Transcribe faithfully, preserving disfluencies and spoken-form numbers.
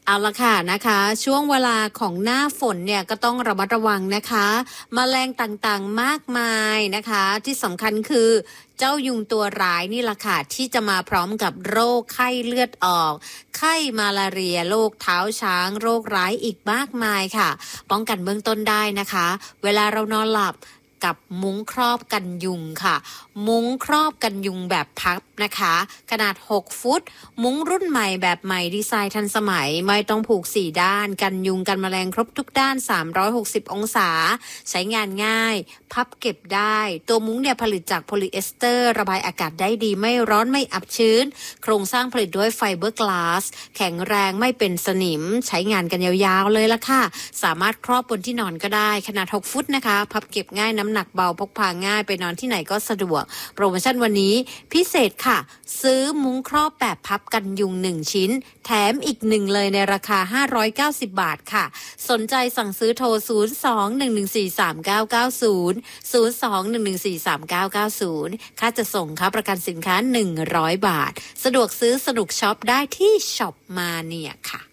เอาละค่ะนะคะช่วงเวลาของหน้าฝนเนี่ยก็ต้องระมัดระวังนะคะแมลงต่างๆมากมายนะคะที่สำคัญคือเจ้ายุงตัวร้ายนี่แหละค่ะที่จะมาพร้อมกับโรคไข้เลือดออกไข้มาลาเรียโรคเท้าช้างโรคร้ายอีกมากมายค่ะป้องกันเบื้องต้นได้นะคะเวลาเรานอนหลับกับมุ้งครอบกันยุงค่ะมุ้งครอบกันยุงแบบพับนะคะขนาดหกฟุตมุ้งรุ่นใหม่แบบใหม่ดีไซน์ทันสมัยไม่ต้องผูกสี่ด้านกันยุงกันแมลงครบทุกด้านสามร้อยหกสิบองศาใช้งานง่ายพับเก็บได้ตัวมุ้งเนี่ยผลิตจากโพลีเอสเตอร์ระบายอากาศได้ดีไม่ร้อนไม่อับชื้นโครงสร้างผลิตด้วยไฟเบอร์กลาสแข็งแรงไม่เป็นสนิมใช้งานกันยาวๆเลยละค่ะสามารถครอบบนที่นอนก็ได้ขนาดหกฟุตนะคะพับเก็บง่ายน้ำหนักเบาพกพาง่ายไปนอนที่ไหนก็สะดวกโปรโมชั่นวันนี้พิเศษค่ะซื้อมุ้งครอบแบบพับกันยุงหนึ่งชิ้นแถมอีกหนึ่งเลยในราคาห้าร้อยเก้าสิบบาทค่ะสนใจสั่งซื้อโทรศูนย์ สอง หนึ่ง หนึ่ง สี่ สาม เก้า เก้า ศูนย์ ศูนย์ สอง หนึ่ง หนึ่ง สี่ สาม เก้า เก้า ศูนย์ค่าจะส่งค่าประกันสินค้าหนึ่งร้อยบาทสะดวกซื้อสนุกช็อปได้ที่ช็อปมาเนี่ยค่ะ